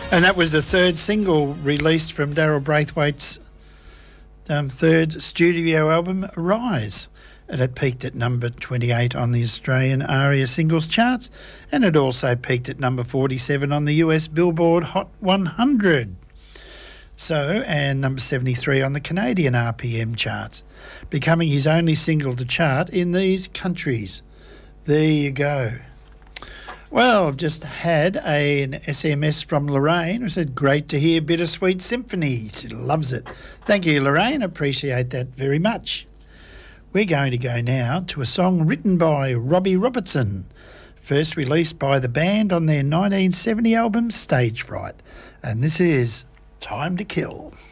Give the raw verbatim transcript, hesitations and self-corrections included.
And that was the third single released from Daryl Braithwaite's um, third studio album, Rise. And it peaked at number twenty-eight on the Australian ARIA singles charts, and it also peaked at number forty-seven on the U S Billboard Hot one hundred. So, and number seventy-three on the Canadian R P M charts, becoming his only single to chart in these countries. There you go. Well, I've just had a, an S M S from Lorraine who said, great to hear Bittersweet Symphony. She loves it. Thank you, Lorraine. Appreciate that very much. We're going to go now to a song written by Robbie Robertson, first released by the band on their nineteen seventy album Stage Fright. And this is Time to Kill.